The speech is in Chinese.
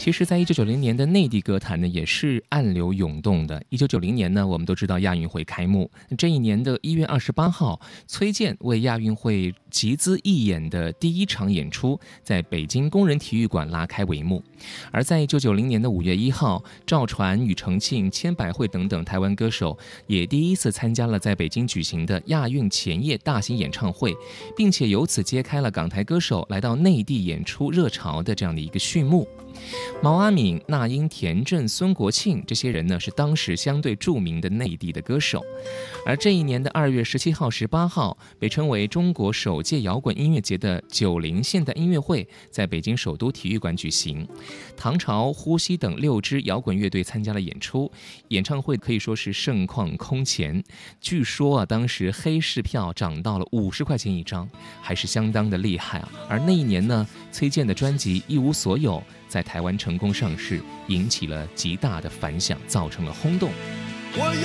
其实在1990年的内地歌坛呢，也是暗流涌动的。1990年呢，我们都知道亚运会开幕，这一年的1月28号，崔健为亚运会集资义演的第一场演出，在北京工人体育馆拉开帷幕。而在1990年的5月1号，赵传、庾澄庆、千百惠等等台湾歌手也第一次参加了在北京举行的亚运前夜大型演唱会，并且由此揭开了港台歌手来到内地演出热潮的这样的一个序幕。毛阿敏、那英、田震、孙国庆这些人呢，是当时相对著名的内地的歌手。而这一年的2月17号、18号，被称为中国首届摇滚音乐节的90现代音乐会，在北京首都体育馆举行。唐朝、呼吸等6支摇滚乐队参加了演出，演唱会可以说是盛况空前。据说啊，当时黑市票涨到了50块钱一张，还是相当的厉害啊。而那一年呢，崔健的专辑《一无所有》在台湾成功上市，引起了极大的反响，造成了轰动。